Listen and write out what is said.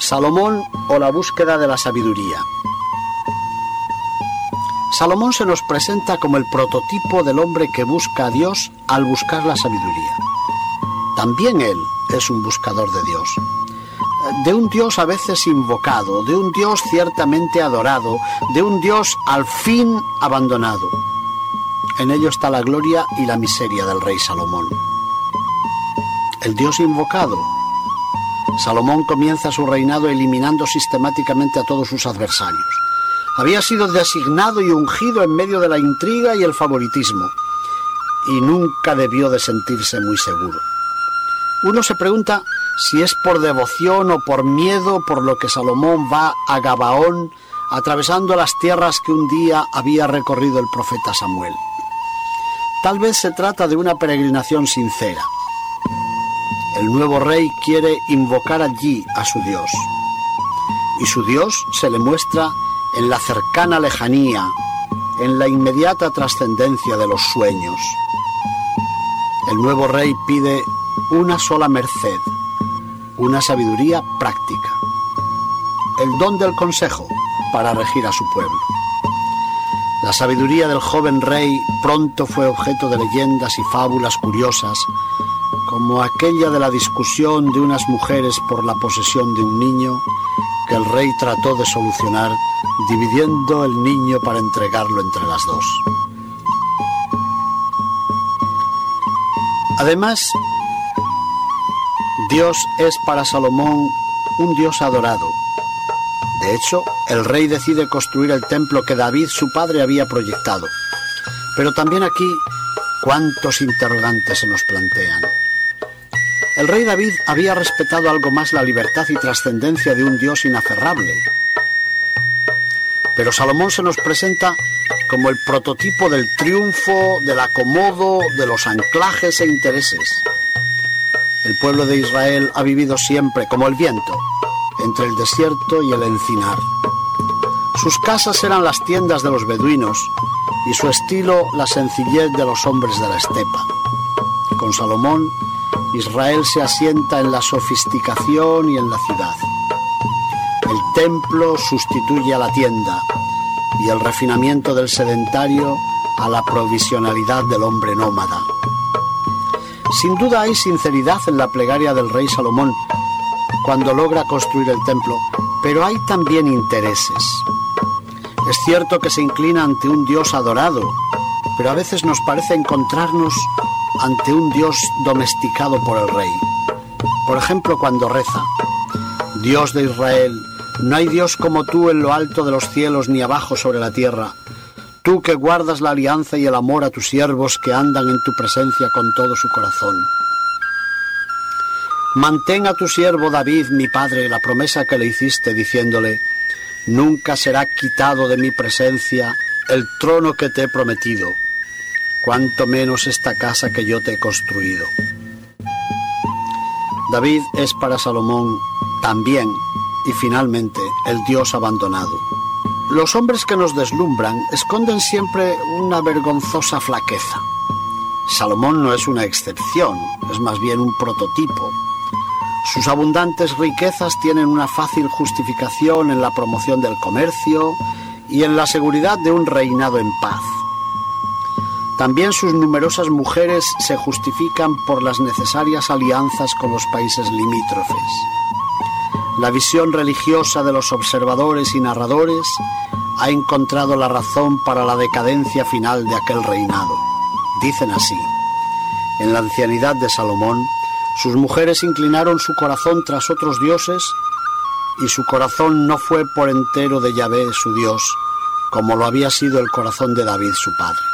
Salomón o la búsqueda de la sabiduría. Salomón se nos presenta como el prototipo del hombre que busca a Dios al buscar la sabiduría. También él es un buscador de Dios, de un Dios a veces invocado, de un Dios ciertamente adorado, de un Dios al fin abandonado. En ello está la gloria y la miseria del rey Salomón. El Dios invocado. Salomón comienza su reinado eliminando sistemáticamente a todos sus adversarios. Había sido designado y ungido en medio de la intriga y el favoritismo, y nunca debió de sentirse muy seguro. Uno se pregunta si es por devoción o por miedo por lo que Salomón va a Gabaón, atravesando las tierras que un día había recorrido el profeta Samuel. Tal vez se trata de una peregrinación sincera. El nuevo rey quiere invocar allí a su Dios, y su Dios se le muestra en la cercana lejanía, en la inmediata trascendencia de los sueños. El nuevo rey pide una sola merced, una sabiduría práctica, el don del consejo para regir a su pueblo. La sabiduría del joven rey pronto fue objeto de leyendas y fábulas curiosas, como aquella de la discusión de unas mujeres por la posesión de un niño que el rey trató de solucionar dividiendo el niño para entregarlo entre las dos. Además, Dios es para Salomón un Dios adorado. De hecho, el rey decide construir el templo que David, su padre, había proyectado. Pero también aquí, ¿cuántos interrogantes se nos plantean? El rey David había respetado algo más la libertad y trascendencia de un Dios inaferrable. Pero Salomón se nos presenta como el prototipo del triunfo, del acomodo, de los anclajes e intereses. El pueblo de Israel ha vivido siempre como el viento, entre el desierto y el encinar. Sus casas eran las tiendas de los beduinos y su estilo la sencillez de los hombres de la estepa. Con Salomón, Israel se asienta en la sofisticación y en la ciudad. El templo sustituye a la tienda y el refinamiento del sedentario a la provisionalidad del hombre nómada. Sin duda hay sinceridad en la plegaria del rey Salomón cuando logra construir el templo, pero hay también intereses. Es cierto que se inclina ante un Dios adorado, pero a veces nos parece encontrarnos ante un Dios domesticado por el rey. Por ejemplo, cuando reza: Dios de Israel, no hay Dios como tú en lo alto de los cielos ni abajo sobre la tierra. Tú que guardas la alianza y el amor a tus siervos que andan en tu presencia con todo su corazón. Mantén a tu siervo David, mi padre, la promesa que le hiciste, diciéndole: nunca será quitado de mi presencia el trono que te he prometido, cuanto menos esta casa que yo te he construido. David es para Salomón también, y finalmente, el Dios abandonado. Los hombres que nos deslumbran esconden siempre una vergonzosa flaqueza. Salomón no es una excepción, es más bien un prototipo. Sus abundantes riquezas tienen una fácil justificación en la promoción del comercio y en la seguridad de un reinado en paz. También sus numerosas mujeres se justifican por las necesarias alianzas con los países limítrofes. La visión religiosa de los observadores y narradores ha encontrado la razón para la decadencia final de aquel reinado. Dicen así: en la ancianidad de Salomón, sus mujeres inclinaron su corazón tras otros dioses, y su corazón no fue por entero de Yahvé, su Dios, como lo había sido el corazón de David, su padre.